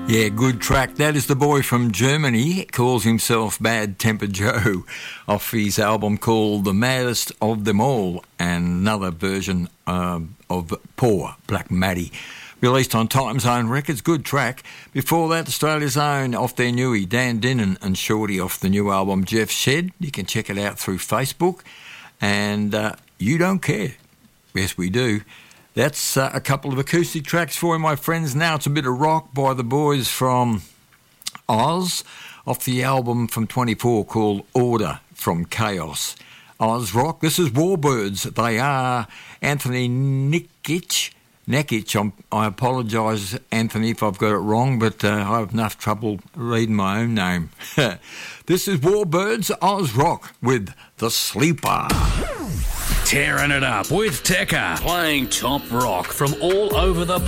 Yeah, good track. That is the boy from Germany, calls himself Bad Temper Joe, off his album called The Maddest of Them All, and another version of Poor Black Maddie, released on Time Zone Records. Good track. Before that, Australia's Own, off their newie, Dan Dinnan and Shorty, off the new album Jeff Shed. You can check it out through Facebook. And You Don't Care. Yes, we do. That's a couple of acoustic tracks for you, my friends. Now it's a bit of rock by the boys from Oz, off the album from 24 called Order from Chaos. Oz Rock. This is Warbirds. They are Anthony Nekic. I apologise, Anthony, if I've got it wrong, but I have enough trouble reading my own name. This is Warbirds, Oz Rock with The Sleeper. Tearing it up with Tekka, playing top rock from all over the